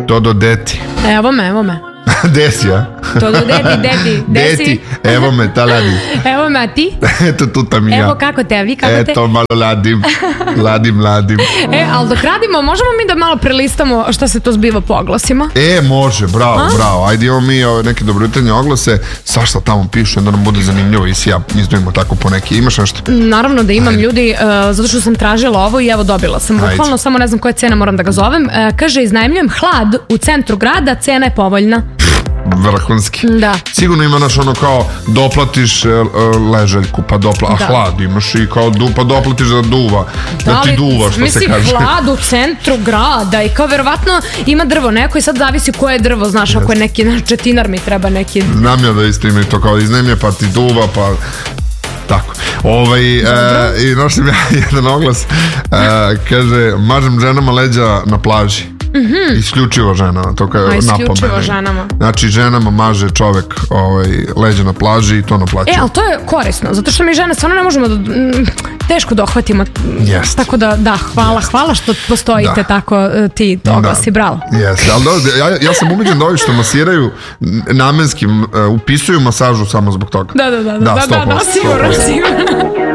Todo deti. Evo me. Desi, a? Todo deti. Deti, evo me, ta ladim. Evo me, a ti? Eto, tu tam i ja. Evo kako te, a vi kako te? Eto, malo ladim. Ladim. Ali dok radimo, možemo mi da malo prelistamo šta se to zbiva po oglasima? Može, bravo. Ajde imamo mi neke dobrojutarnje oglase. Svašta tamo piše, da nam bude zanimljivo i si ja izdvojimo tako po neki. Imaš nešto? Naravno da imam, ljudi, zato što sam tražila ovo i evo dobila sam. Bukvalno, samo ne znam koja cena, moram da ga zovem. Kaže, iznajmljujem hlad u centru grada, cena je povoljna. Vrhunski. Da. Sigurno ima naš ono kao doplatiš leželjku pa a hlad imaš i kao pa doplatiš da duva, da ti duva, što se kaže. Mislim, hlad u centru grada i kao verovatno ima drvo neko i sad zavisi koje je drvo, znaš, ako je neki četinar mi treba neki... Znam ja da isto ima i to kao iznajmlje pa ti duva pa... Tako. I našim ja jedan oglas, kaže, mažem ženama leđa na plaži. Isključivo ženama, to kao isključivo ženama. Znači ženama maže čovek leđa na plaži i to naplaćuje. Ali to je korisno, zato što mi žene stvarno ne možemo da teško dohvatimo. Tako da, hvala što postojite tako ti oglasi, bravo. Jeste, ali ja sam ubeđen da ovi što masiraju namenski upisuju masažu samo zbog toga. Da, sigurno.